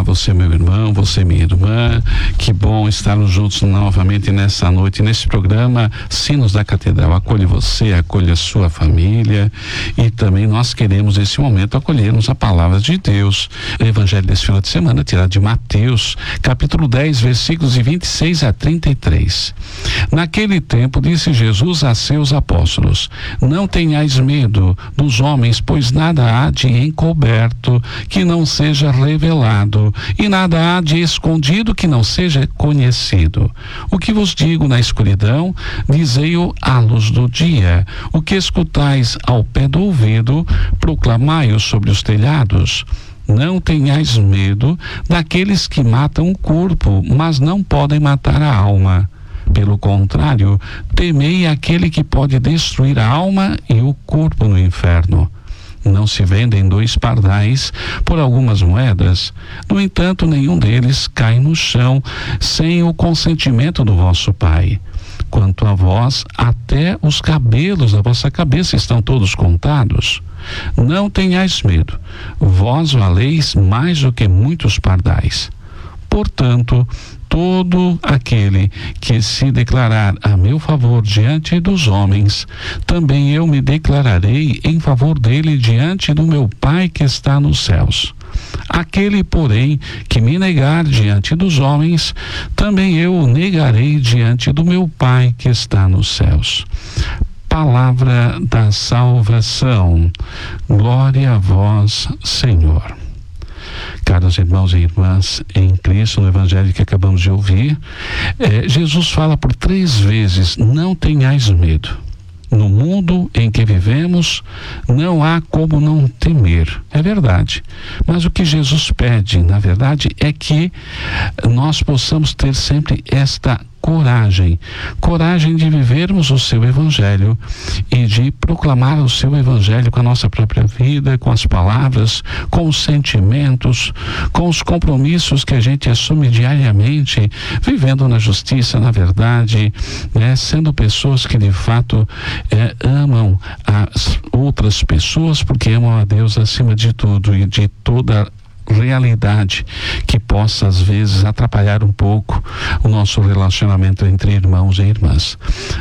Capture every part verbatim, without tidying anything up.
você, meu irmão, você, minha irmã. Que bom estarmos juntos novamente nessa noite, nesse programa Sinos da Catedral. Acolhe você, acolhe a sua família, e também nós queremos nesse momento acolhermos a palavra de Deus. O evangelho desse final de semana tirado de Mateus, capítulo dez, versículos de vinte e seis a trinta e três. Naquele tempo disse Jesus a seus apóstolos: não tenhais medo dos homens, pois nada há de encoberto que não seja revelado, e nada há de escondido que não seja conhecido. O que vos digo na escuridão, dizei-o à luz do dia. O que escutais ao pé do ouvido, proclamai-o sobre os telhados. Não tenhais medo daqueles que matam o corpo, mas não podem matar a alma. Pelo contrário, temei aquele que pode destruir a alma e o corpo no inferno. Não se vendem dois pardais por algumas moedas. No entanto, nenhum deles cai no chão sem o consentimento do vosso Pai. Quanto a vós, até os cabelos da vossa cabeça estão todos contados. Não tenhais medo, vós valeis mais do que muitos pardais. Portanto, todo aquele que se declarar a meu favor diante dos homens, também eu me declararei em favor dele diante do meu Pai que está nos céus. Aquele, porém, que me negar diante dos homens, também eu o negarei diante do meu Pai que está nos céus. Palavra da salvação. Glória a vós, Senhor. Caros irmãos e irmãs em Cristo, no evangelho que acabamos de ouvir, eh, Jesus fala por três vezes: não tenhais medo. No mundo em que vivemos, não há como não temer. É verdade. Mas o que Jesus pede, na verdade, é que nós possamos ter sempre esta coragem, coragem de vivermos o seu evangelho e de proclamar o seu evangelho com a nossa própria vida, com as palavras, com os sentimentos, com os compromissos que a gente assume diariamente, vivendo na justiça, na verdade, né, sendo pessoas que de fato é, amam as outras pessoas porque amam a Deus acima de tudo e de toda realidade que possa às vezes atrapalhar um pouco o nosso relacionamento entre irmãos e irmãs.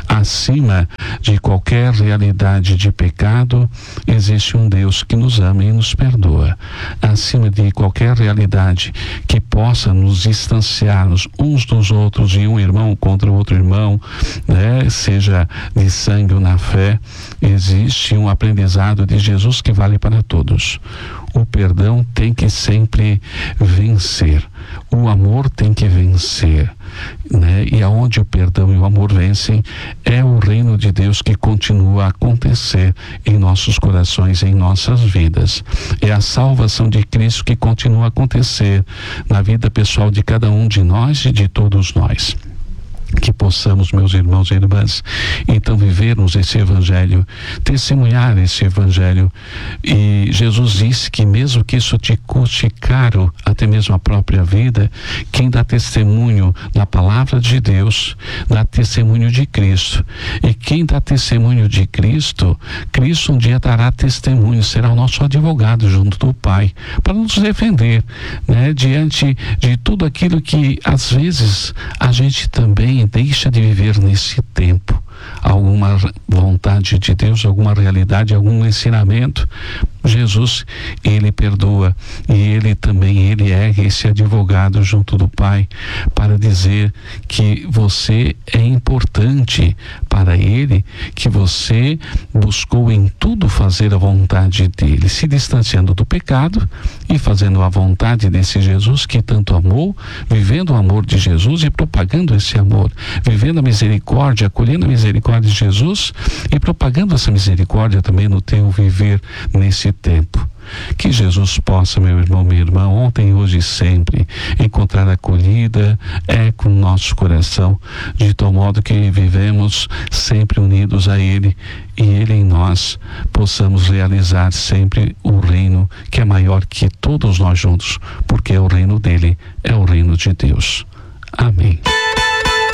Acima de qualquer realidade de pecado, existe um Deus que nos ama e nos perdoa. Acima de qualquer realidade que possa nos distanciar uns dos outros, de um irmão contra o outro irmão, né, seja de sangue ou na fé, existe um aprendizado de Jesus que vale para todos. O perdão tem que sempre vencer. O amor tem que vencer, né? E aonde o perdão e o amor vencem, é o reino de Deus que continua a acontecer em nossos corações, em nossas vidas. É a salvação de Cristo que continua a acontecer na vida pessoal de cada um de nós e de todos nós. Que possamos, meus irmãos e irmãs, então vivermos esse evangelho, testemunhar esse evangelho. E Jesus disse que mesmo que isso te custe caro, até mesmo a própria vida, quem dá testemunho da palavra de Deus, dá testemunho de Cristo. E quem dá testemunho de Cristo, Cristo um dia dará testemunho, será o nosso advogado junto do Pai, para nos defender, né, diante de tudo aquilo que às vezes a gente também deixa de viver nesse tempo. Alguma vontade de Deus, alguma realidade, algum ensinamento. Jesus, ele perdoa, e ele também, ele é esse advogado junto do Pai para dizer que você é importante para ele, que você buscou em tudo fazer a vontade dele, se distanciando do pecado e fazendo a vontade desse Jesus que tanto amou, vivendo o amor de Jesus e propagando esse amor, vivendo a misericórdia, acolhendo a misericórdia de Jesus e propagando essa misericórdia também no teu viver nesse tempo. Que Jesus possa, meu irmão, minha irmã, ontem, hoje e sempre, encontrar acolhida, eco no nosso coração, de tal modo que vivemos sempre unidos a Ele e Ele em nós possamos realizar sempre o reino que é maior que todos nós juntos, porque é o reino dele, é o reino de Deus. Amém.